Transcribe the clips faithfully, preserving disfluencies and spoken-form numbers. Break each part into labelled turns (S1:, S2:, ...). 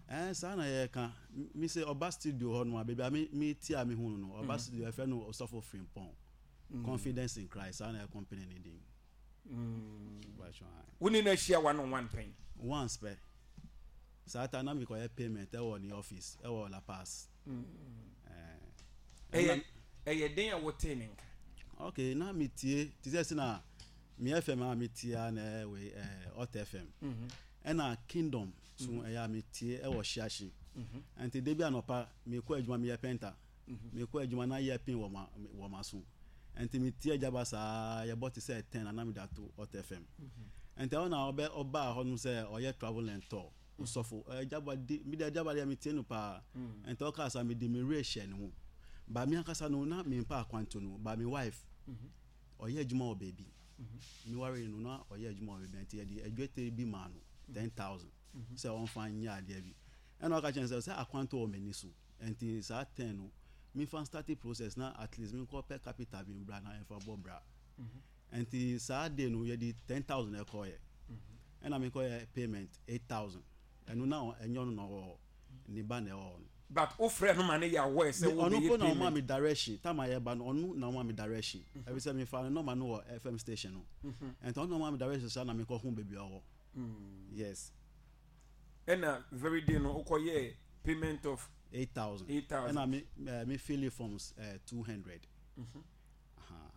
S1: eh sana ye kan me say oba studio ho no baby me me tia me hu no oba studio e fe no osofo Frimpong confidence in Christ sana company ni din mm ba sho
S2: woni na share one on one pen
S1: once pe sata na me ko payment e wo ni office e wo La Paz mm
S2: eh eh ye den a wotening
S1: okay na me tie ti say na me F M a me tia na we eh Hot F M mhm ena Kingdom so e ya me tie e wo shiashi mhm enti de bi anopa me ko adwuma me ye penta me ko adwuma na ye pin wo ma wo ma so enti me tie jaba sa ye bot say ten na me da to Hot F M enti ona oba oba ho no say oye travel and tour usofo jaba me da jaba ya me tie no pa enti o ka sa me de me re no ba me akasa no na me pa akwanto no ba me wife oye adwuma o baby me worry no na oye adwuma o baby enti ye de adwete bi ma no ten thousand say on fan ya there bi and o ka chance say akwanto o meni so enti sa ten no me fan start process na at least me ko per capita bi bra na e fa bo bra enti sa de no ye di ten thousand e ko ye and I me ko ye payment eight thousand and now enyo no no ni ba na o
S2: but offer no man ya we say
S1: we be no ma me direction time aye ba no onu na ma me direction e be say me fa no ma no F M station no and on no ma me direction sa na me ko hu baby o yes
S2: and uh, very day no okoye payment of
S1: eight thousand
S2: eight thousand
S1: and I me uh, me fill forms uh, two hundred mhm
S2: aha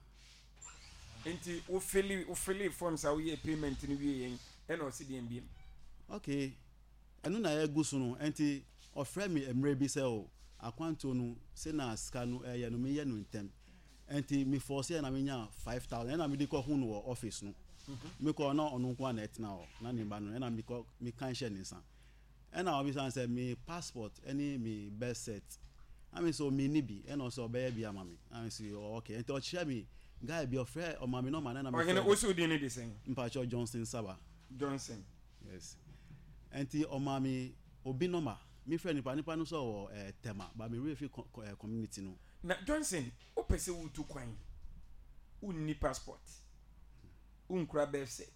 S2: enti o fill o fill forms a we payment ni we yen and o si dem biem
S1: okay enu na ya gusu no enti ofre me emre bi say o akwanto no se na ska no eh no me ye no ntem enti me force na me nya five thousand na me di ko hu no office no me ko na onu kwa na etina o na ni ba no na me ko me kan share ni san and I be say me passport any me birth set I mean so me ni bi and also be bi ama me I mean say okay enti o share me guy be ofre o ma me no ma na me
S2: o gene o so di ni di sen
S1: Mpacho Johnson Saba
S2: Johnson
S1: yes enti o ma me obi no ma me friend nipa nipa no so eh tema ba me refi community no
S2: na Johnson o pese wu tu kwan unni passport unkra birth set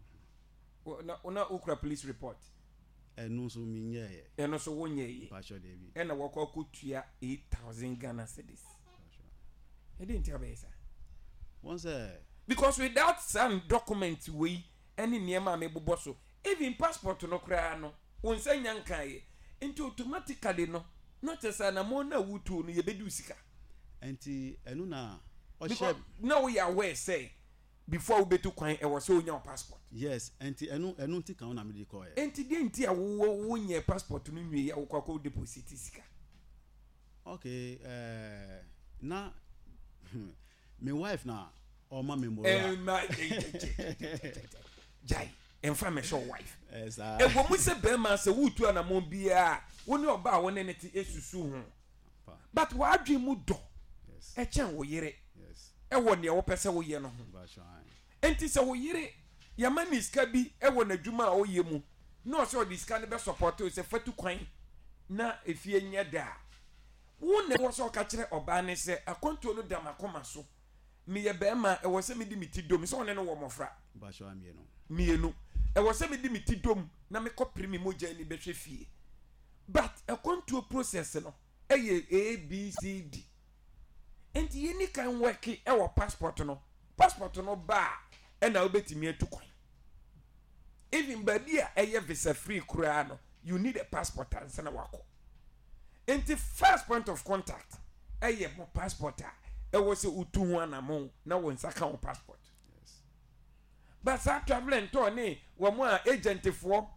S2: na ona okra police report
S1: enu so mi nye ye
S2: enu so wonye ye
S1: Mpacho David
S2: ena wako kutua eight thousand Ghana cedis e dey ntia be sa
S1: once eh
S2: because without some document we any niema me bobo so even passport no kra no wonsa nyankan ye into automatically no not as na mo na wutu no ye bedu sika
S1: enti enu na o share
S2: now we are aware say before we betu kwan e was so nya passport
S1: yes enti enu enu ti kan na me di ko ye
S2: enti de enti a wo wonye passport no nwie ya wo kwa deposit sika
S1: okay eh na my wife na o ma me mora
S2: eh ma jai emfa me show wife
S1: yes ah
S2: e go mu se be ma se wutu ana mo bia woni oba a woni ne ti esusu ho but wa adwe mu do
S1: yes
S2: e chen wo yire
S1: yes
S2: e wo ne wo pese wo ye no ho
S1: ba shan
S2: enti se wo yire ya mani ska bi e wo nadwuma a wo ye mu no so di ska ne be support o se fatu kwan na efie nya da wo ne wo so ka kire oba ne se akonto no da makoma so me ye be ma e wo se me di miti dom so ne no wo mofra
S1: ba shan me no
S2: mienu e wo se me di miti dom na me kopri mi moja ni be hwe fie but akonto process no e ye A B C D enti ye ni kan work e wo passport no passport no ba e na obetimi atukwan even badia e ye visa free kura no you need a passport ansa na wako enti first point of contact e ye mo passport a e wo se utu ho anamo na wo nsa ka wo passport
S1: yes
S2: but sa traveling to ni wo mo a agent fo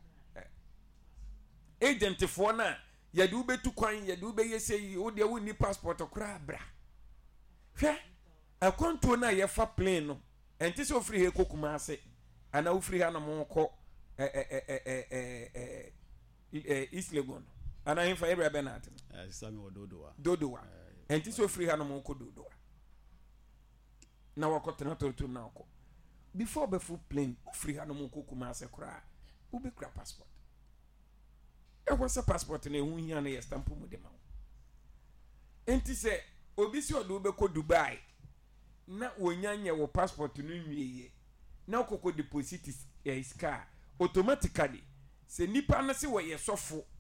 S2: agent fo na ye de ubetu kwan ye de ubeye sei wo de wo ni passport kura bra hwe akonto na ye fa plane no enti so free he kokuma ase ana wo free ha na mo ko eh eh eh eh eh eh East Legon ana him for area Bernard
S1: eh sami wo dodowa
S2: dodowa enti so free ha na mo ko dodowa na wako tena to na wako before be full plane free ha na mo ko kuma ase kura wo be kura passport e wo se passport na hu hia na ye stamp mu de ma enti se obi si odo be ko Dubai na wonyanye wo passport no nwieye na kokko deposit is car automatically se nipa na se wo ye sofo